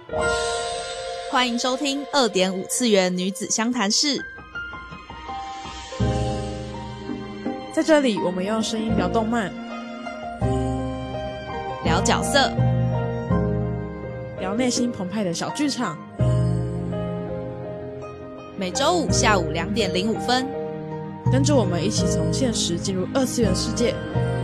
欢迎收听2.5次元女子相谈室。 在这里，我们用声音聊动漫， 聊角色， 聊内心澎湃的小剧场。 每周五下午2点05分， 跟着我们一起从现实进入2次元世界。